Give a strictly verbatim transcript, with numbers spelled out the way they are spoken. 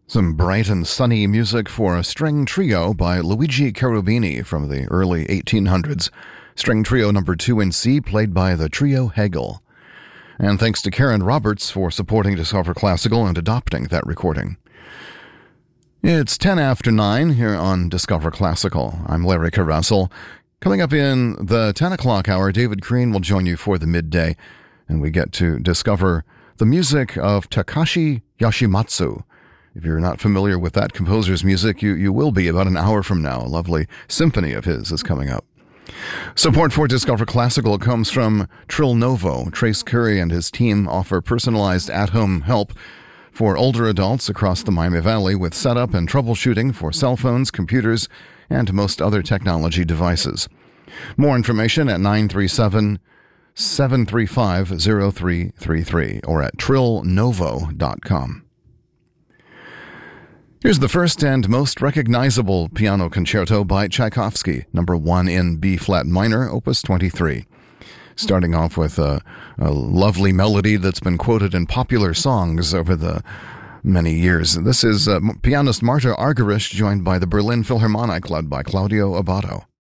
Some bright and sunny music for a string trio by Luigi Cherubini from the early eighteen hundreds. String trio number two in C, played by the Trio Hegel. And thanks to Karen Roberts for supporting Discover Classical and adopting that recording. It's ten after nine here on Discover Classical. I'm Larry Carasel. Coming up in the ten o'clock hour, David Green will join you for the midday, and we get to discover the music of Takashi Yoshimatsu. If you're not familiar with that composer's music, you, you will be about an hour from now. A lovely symphony of his is coming up. Support for Discover Classical comes from Trill Novo. Trace Curry and his team offer personalized at-home help for older adults across the Miami Valley with setup and troubleshooting for cell phones, computers, and most other technology devices. More information at nine three seven, seven three five, zero three three three or at trill novo dot com. Here's the first and most recognizable piano concerto by Tchaikovsky, number one in B-flat minor, opus twenty-three. Starting off with a, a lovely melody that's been quoted in popular songs over the many years. This is uh, pianist Marta Argerich, joined by the Berlin Philharmonic, led by Claudio Abbado.